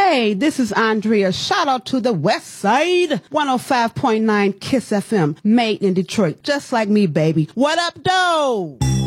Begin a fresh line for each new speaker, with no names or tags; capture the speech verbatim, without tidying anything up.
Hey, this is Andrea. Shout out to the West Side. one oh five point nine Kiss F M, made in Detroit. Just like me, baby. What up, though?